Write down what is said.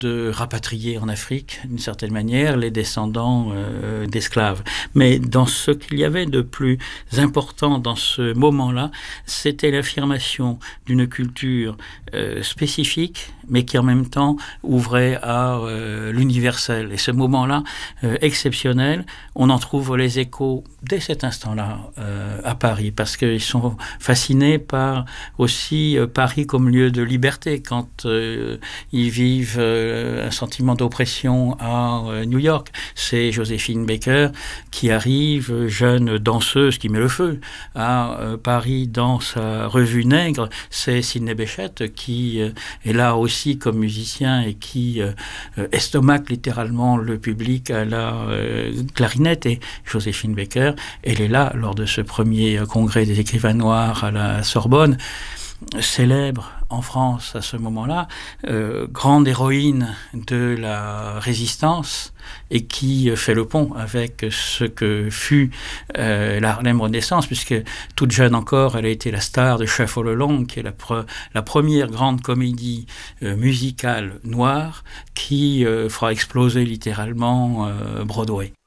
de rapatrier en Afrique, d'une certaine manière, les descendants d'esclaves. Mais dans ce qu'il y avait de plus important dans ce moment-là, c'était l'affirmation d'une culture spécifique, mais qui en même temps ouvrait à l'universel. Et ce moment-là, exceptionnel, on en trouve les échos dès cet instant-là à Paris, parce qu'ils sont fascinés par aussi Paris comme lieu de liberté, quand ils vivent un sentiment d'oppression à New York. C'est Joséphine Baker qui arrive, jeune danseuse qui met le feu à Paris dans sa revue Nègre. C'est Sidney Bechet qui est là aussi comme musicien et qui estomaque littéralement le public à la clarinette. Et Joséphine Baker, elle est là lors de ce premier congrès des écrivains noirs à la Sorbonne, célèbre en France à ce moment-là, grande héroïne de la résistance, et qui fait le pont avec ce que fut la Harlem Renaissance, puisque toute jeune encore, elle a été la star de Chef All Along, qui est la première grande comédie musicale noire qui fera exploser littéralement Broadway.